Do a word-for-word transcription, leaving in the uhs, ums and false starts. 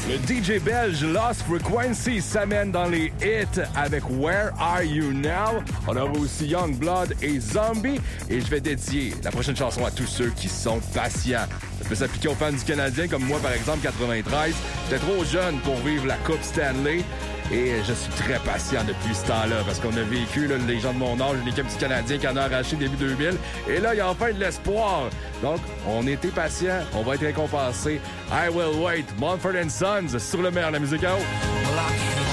Le D J belge Lost Frequency s'amène dans les hits avec Where Are You Now? On aura aussi Youngblood et Zombie. Et je vais dédier la prochaine chanson à tous ceux qui sont patients. Ça peut s'appliquer aux fans du Canadien comme moi, par exemple, quatre-vingt-treize. J'étais trop jeune pour vivre la Coupe Stanley. Et je suis très patient depuis ce temps-là parce qu'on a vécu, là, les gens de mon âge, l'équipe du Canadien qui en a arraché début deux mille. Et là, il y a enfin de l'espoir. Donc, on était patient, on va être récompensé. I Will Wait, Mumford and Sons, sur le meilleur de la musique à eau.